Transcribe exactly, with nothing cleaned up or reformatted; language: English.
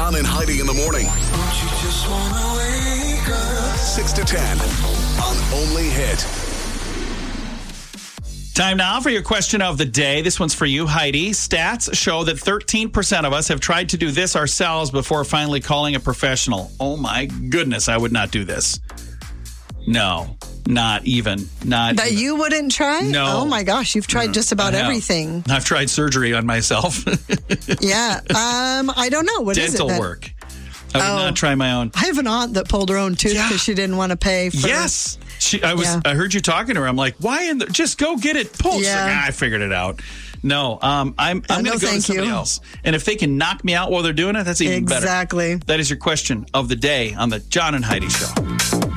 John and Heidi in the morning. Don't you just wanna wake up? six to ten on Only Hit. Time now for your question of the day. This one's for you, Heidi. Stats show that thirteen percent of us have tried to do this ourselves before finally calling a professional. Oh my goodness, I would not do this. No, not even. Not That even. you wouldn't try? No. Oh my gosh, you've tried just about I have. everything. I've tried surgery on myself. Yeah. Um, I don't know. What is it? Dental then? work. I would Oh. not try my own. I have an aunt that pulled her own tooth because Yeah. she didn't want to pay for Yes. She, I was. Yeah. I heard you talking to her. I'm like, why in the? Just go get it pulled. She's Yeah. like, ah, I figured it out. No, um, I'm. I'm no, going to go to thank somebody you. else. And if they can knock me out while they're doing it, that's even better. Exactly. That is your question of the day on the John and Heidi Show.